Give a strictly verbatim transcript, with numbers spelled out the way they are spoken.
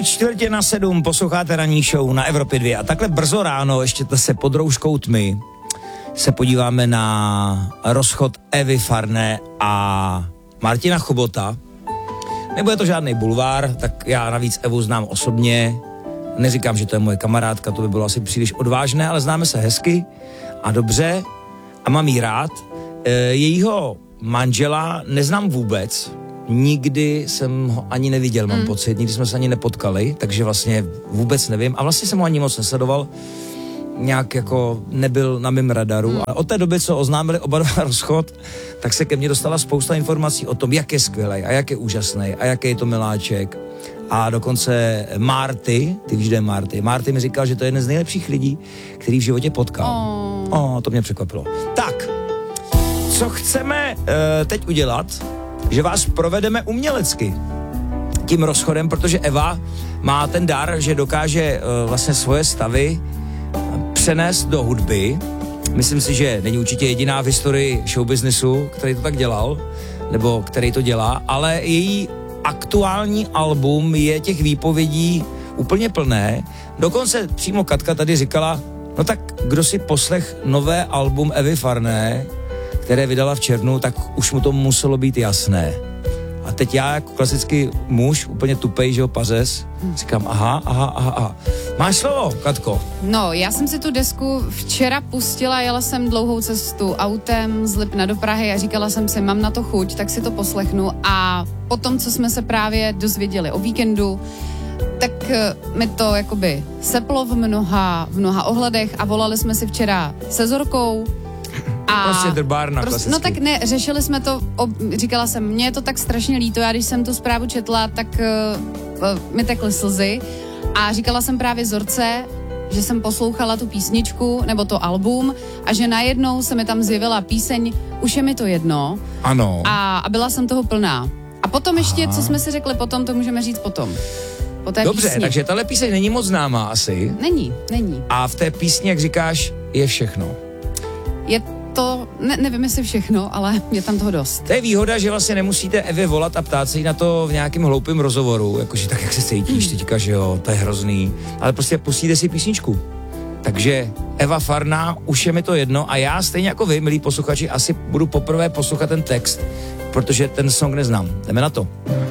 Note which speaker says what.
Speaker 1: čtvrtě na sedm posloucháte ranní show na Evropě dva a takhle brzo ráno, ještě se pod rouškou tmy, se podíváme na rozchod Evy Farné a Martina Chobota. Nebude to žádný bulvár, tak já navíc Evu znám osobně, neříkám, že to je moje kamarádka, to by bylo asi příliš odvážné, ale známe se hezky a dobře a mám jí rád. E, jejího manžela neznám vůbec, nikdy jsem ho ani neviděl, mám mm. pocit, nikdy jsme se ani nepotkali, takže vlastně vůbec nevím a vlastně jsem ho ani moc nesledoval, nějak jako nebyl na mém radaru, mm. ale od té doby, co oznámili oba dva rozchod, tak se ke mně dostala spousta informací o tom, jak je skvělej a jak je úžasný a jaký je to miláček a dokonce Marty, ty víš, kde je Marty, Marty mi říkal, že to je jeden z nejlepších lidí, který v životě potkal. Oh. oh, to mě překvapilo. Tak, co chceme uh, teď udělat, že vás provedeme umělecky tím rozchodem, protože Eva má ten dar, že dokáže uh, vlastně svoje stavy přenést do hudby. Myslím si, že není určitě jediná v historii showbiznesu, který to tak dělal, nebo který to dělá, ale její aktuální album je těch výpovědí úplně plné. Dokonce přímo Katka tady říkala, no tak kdo si poslech nové album Evy Farné, které vydala v červnu, tak už mu to muselo být jasné. A teď já jako klasický muž, úplně tupej, že jo, pařez, říkám aha, aha, aha, aha. Máš slovo, Katko?
Speaker 2: No, já jsem si tu desku včera pustila, jela jsem dlouhou cestu autem z Lipna do Prahy a říkala jsem si, mám na to chuť, tak si to poslechnu a potom, co jsme se právě dozvěděli o víkendu, tak mi to jakoby seplo v mnoha, v mnoha ohledech a volali jsme si včera se Zorkou.
Speaker 1: A prostě drbárna
Speaker 2: prostě, no tak ne, řešili jsme to, ob, říkala jsem, mně je to tak strašně líto, já když jsem tu zprávu četla, tak uh, mi tekly slzy a říkala jsem právě Zorce, že jsem poslouchala tu písničku, nebo to album a že najednou se mi tam zjevila píseň Už je mi to jedno.
Speaker 1: Ano.
Speaker 2: A, a byla jsem toho plná. A potom ještě, Aha. co jsme si řekli potom, to můžeme říct potom. Po té
Speaker 1: Dobře,
Speaker 2: písni.
Speaker 1: Takže tahle píseň není moc známá asi.
Speaker 2: Není, není.
Speaker 1: A v té písni, jak říkáš, je všechno.
Speaker 2: Je to, ne, nevím jestli všechno, ale je tam toho dost.
Speaker 1: To je výhoda, že vlastně nemusíte Evě volat a ptát se jí na to v nějakém hloupém rozhovoru, jakože tak jak se cítíš, ty říkáš, že jo, to je hrozný, ale prostě pustíte si písničku. Takže Eva Farná, Už je mi to jedno a já stejně jako vy, milí posluchači, asi budu poprvé poslouchat ten text, protože ten song neznám. Jdeme na to.